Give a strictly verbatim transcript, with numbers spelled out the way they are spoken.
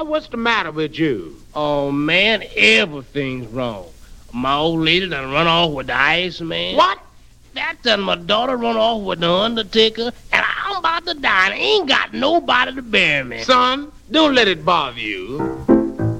boy, what's the matter with you? Oh, man, everything's wrong. My old lady done run off with the Iceman. What? That done my daughter run off with the Undertaker, and I'm about to die and ain't got nobody to bury me. Son, don't let it bother you.